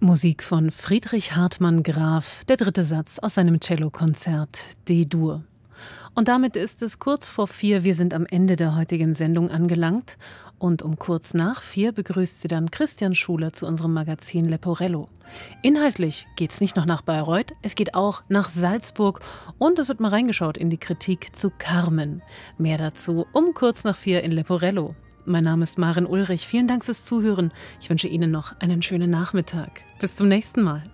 Musik von Friedrich Hartmann Graf, der dritte Satz aus seinem Cellokonzert D-Dur. Und damit ist es kurz vor 4, wir sind am Ende der heutigen Sendung angelangt. Und um kurz nach 4 begrüßt sie dann Christian Schuler zu unserem Magazin Leporello. Inhaltlich geht's nicht noch nach Bayreuth, es geht auch nach Salzburg und es wird mal reingeschaut in die Kritik zu Carmen. Mehr dazu um kurz nach 4 in Leporello. Mein Name ist Maren Ulrich. Vielen Dank fürs Zuhören. Ich wünsche Ihnen noch einen schönen Nachmittag. Bis zum nächsten Mal.